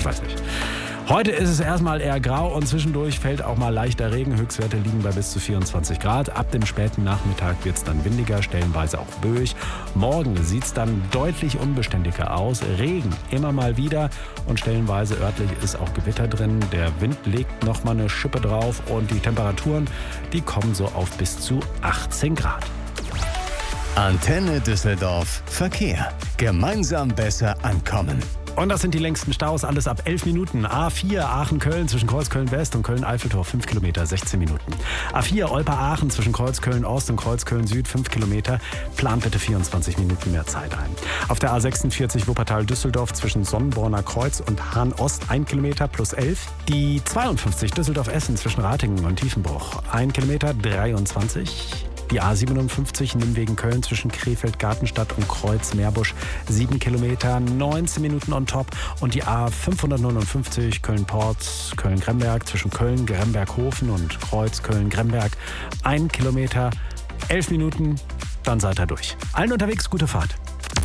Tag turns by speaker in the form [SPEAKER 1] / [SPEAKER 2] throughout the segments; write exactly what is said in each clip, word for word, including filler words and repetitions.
[SPEAKER 1] Ich weiß nicht. Heute ist es erstmal eher grau und zwischendurch fällt auch mal leichter Regen. Höchstwerte liegen bei bis zu vierundzwanzig Grad. Ab dem späten Nachmittag wird es dann windiger, stellenweise auch böig. Morgen sieht es dann deutlich unbeständiger aus. Regen immer mal wieder und stellenweise örtlich ist auch Gewitter drin. Der Wind legt noch mal eine Schippe drauf und die Temperaturen, die kommen so auf bis zu achtzehn Grad.
[SPEAKER 2] Antenne Düsseldorf Verkehr. Gemeinsam besser ankommen.
[SPEAKER 1] Und das sind die längsten Staus, alles ab elf Minuten. A vier Aachen-Köln zwischen Kreuzköln-West und Köln-Eiffeltor fünf Kilometer, sechzehn Minuten. A vier Olper-Aachen zwischen Kreuzköln-Ost und Kreuzköln-Süd fünf Kilometer. Plant bitte vierundzwanzig Minuten mehr Zeit ein. Auf der A sechsundvierzig Wuppertal-Düsseldorf zwischen Sonnenborner Kreuz und Hahn-Ost ein Kilometer plus elf. Die zweiundfünfzig Düsseldorf-Essen zwischen Ratingen und Tiefenbruch ein Kilometer dreiundzwanzig. Die A siebenundfünfzig Nimwegen-Köln zwischen Krefeld-Gartenstadt und Kreuz-Meerbusch sieben Kilometer, neunzehn Minuten on top. Und die A fünfhundertneunundfünfzig Köln-Port, Köln-Gremberg zwischen Köln-Gremberg-Hofen und Kreuz-Köln-Gremberg ein Kilometer, elf Minuten, dann seid ihr durch. Allen unterwegs, gute Fahrt.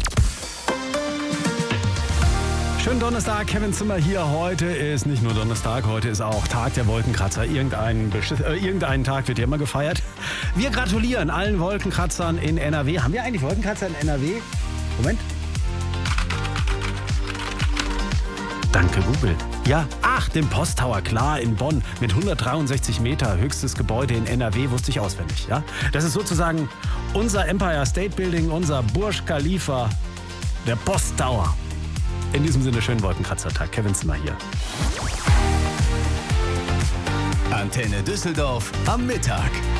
[SPEAKER 1] Schönen Donnerstag, Kevin Zimmer hier. Heute ist nicht nur Donnerstag, heute ist auch Tag der Wolkenkratzer. Irgendein Beschiss, äh, irgendeinen Tag wird ja immer gefeiert. Wir gratulieren allen Wolkenkratzern in N R W. Haben wir eigentlich Wolkenkratzer in N R W? Moment. Danke, Google. Ja, ach, den Posttower, klar, in Bonn mit hundertdreiundsechzig Meter, höchstes Gebäude in N R W, wusste ich auswendig. Ja? Das ist sozusagen unser Empire State Building, unser Burj Khalifa, der Posttower. In diesem Sinne, schönen Wolkenkratzertag. Kevin Zimmer hier.
[SPEAKER 2] Antenne Düsseldorf am Mittag.